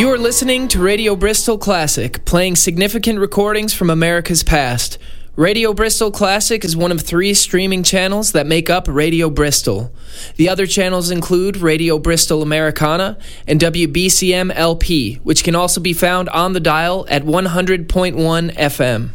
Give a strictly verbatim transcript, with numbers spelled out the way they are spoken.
You are listening to Radio Bristol Classic, playing significant recordings from America's past. Radio Bristol Classic is one of three streaming channels that make up Radio Bristol. The other channels include Radio Bristol Americana and W B C M L P, which can also be found on the dial at one hundred point one F M.